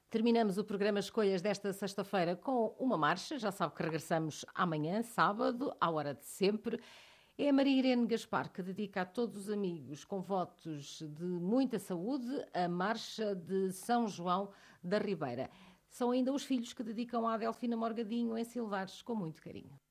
Terminamos o programa Escolhas desta sexta-feira com uma marcha. Já sabe que regressamos amanhã, sábado, à hora de sempre. É a Maria Irene Gaspar que dedica a todos os amigos, com votos de muita saúde, a marcha de São João da Ribeira. São ainda os filhos que dedicam à Delfina Morgadinho em Silvares, com muito carinho.